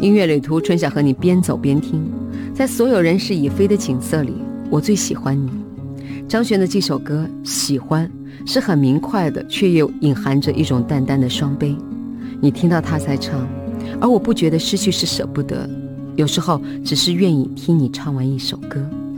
音乐旅途，春想和你边走边听，在所有人事已非的景色里，我最喜欢你。张悬的这首歌《喜欢》是很明快的，却又隐含着一种淡淡的伤悲。你听到他在唱，而我不觉得失去是舍不得，有时候只是愿意听你唱完一首歌。